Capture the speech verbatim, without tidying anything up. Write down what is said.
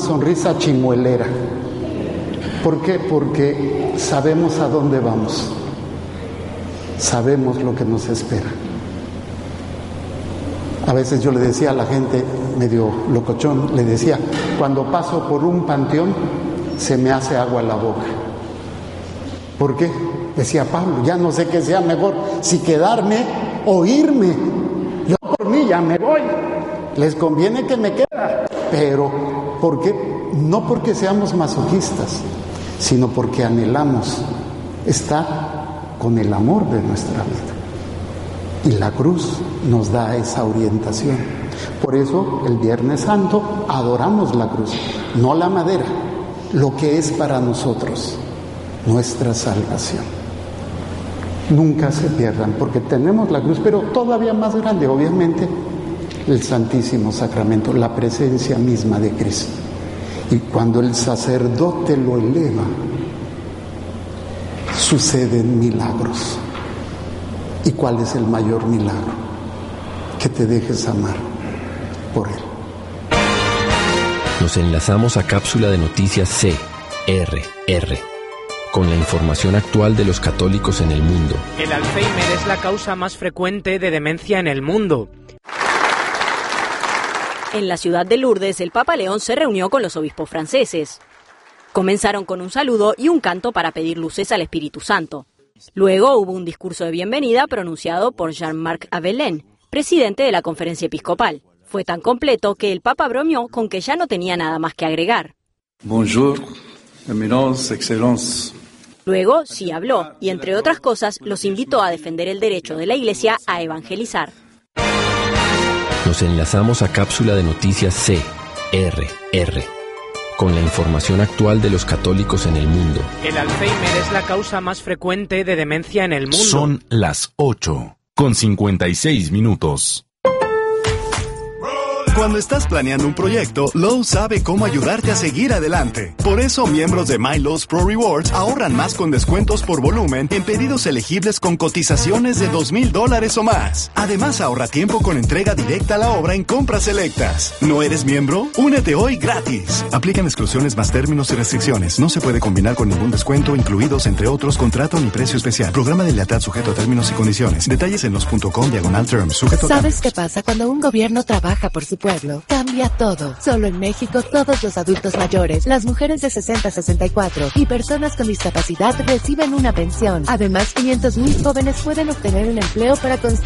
sonrisa chimuelera. ¿Por qué? Porque sabemos a dónde vamos. Sabemos lo que nos espera. A veces yo le decía a la gente, medio locochón, le decía, cuando paso por un panteón, se me hace agua la boca. ¿Por qué? Decía Pablo, ya no sé qué sea mejor, si quedarme o irme. Yo por mí ya me voy. Les conviene que me quede. Pero, ¿por qué? No porque seamos masoquistas, sino porque anhelamos estar con el amor de nuestra vida. Y la cruz nos da esa orientación. Por eso, el Viernes Santo, adoramos la cruz, no la madera, lo que es para nosotros nuestra salvación. Nunca se pierdan, porque tenemos la cruz, pero todavía más grande, obviamente, el Santísimo Sacramento, la presencia misma de Cristo. Y cuando el sacerdote lo eleva, suceden milagros. ¿Y cuál es el mayor milagro? Que te dejes amar por Él. Nos enlazamos a cápsula de noticias C R R con la información actual de los católicos en el mundo. El Alzheimer es la causa más frecuente de demencia en el mundo. En la ciudad de Lourdes, el Papa León se reunió con los obispos franceses. Comenzaron con un saludo y un canto para pedir luces al Espíritu Santo. Luego hubo un discurso de bienvenida pronunciado por Jean-Marc Avelain, presidente de la Conferencia Episcopal. Fue tan completo que el Papa bromeó con que ya no tenía nada más que agregar. Bonjour, eminence, excellence. Luego sí habló y, entre otras cosas, los invitó a defender el derecho de la Iglesia a evangelizar. Nos enlazamos a cápsula de noticias C R R con la información actual de los católicos en el mundo. El Alzheimer es la causa más frecuente de demencia en el mundo. Son las ocho con cincuenta y seis minutos. Cuando estás planeando un proyecto, Lowe's sabe cómo ayudarte a seguir adelante. Por eso, miembros de My Lowe's Pro Rewards ahorran más con descuentos por volumen en pedidos elegibles con cotizaciones de dos mil dólares o más. Además, ahorra tiempo con entrega directa a la obra en compras selectas. ¿No eres miembro? Únete hoy gratis. Aplican exclusiones más términos y restricciones. No se puede combinar con ningún descuento, incluidos, entre otros, contrato ni precio especial. Programa de lealtad sujeto a términos y condiciones. Detalles en los punto com diagonal terms. Sujeto a ¿Sabes qué pasa cuando un gobierno trabaja por su pueblo? Cambia todo. Solo en México, todos los adultos mayores, las mujeres de sesenta a sesenta y cuatro y personas con discapacidad reciben una pensión. Además, quinientos mil jóvenes pueden obtener un empleo para construir